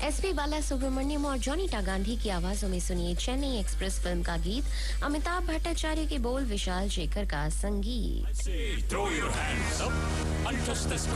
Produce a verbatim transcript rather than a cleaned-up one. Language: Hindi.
एसपी बाला सुब्रमण्यम और जोनीता गांधी की आवाजों में सुनिए चेन्नई एक्सप्रेस फिल्म का गीत, अमिताभ भट्टाचार्य के बोल, विशाल शेखर का संगीत।